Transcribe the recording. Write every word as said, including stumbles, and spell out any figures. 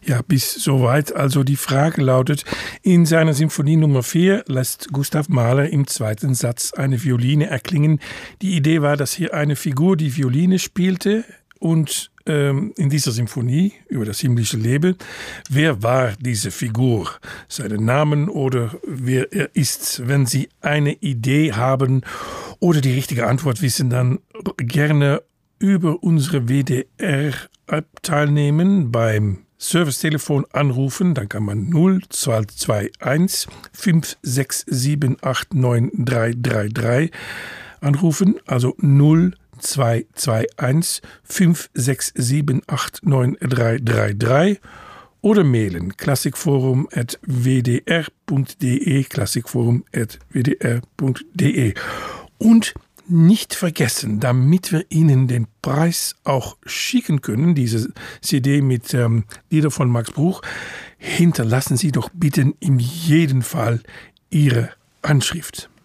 Ja, bis soweit. Also die Frage lautet, in seiner Symphonie Nummer vier lässt Gustav Mahler im zweiten Satz eine Violine erklingen. Die Idee war, dass hier eine Figur die Violine spielte und ähm, in dieser Symphonie über das himmlische Leben. Wer war diese Figur? Seinen Namen oder wer er ist? Wenn Sie eine Idee haben oder die richtige Antwort wissen, dann gerne über unsere W D R-App teilnehmen beim Servicetelefon anrufen, dann kann man null zwei zwei eins fünf sechs sieben acht neun drei drei drei anrufen, also null zwei zwei eins fünf sechs sieben acht neun drei drei drei oder mailen klassikforum at w d r punkt d e, klassikforum at w d r punkt d e. Und nicht vergessen, damit wir Ihnen den Preis auch schicken können, diese C D mit ähm, Lieder von Max Bruch, hinterlassen Sie doch bitte in jedem Fall Ihre Anschrift.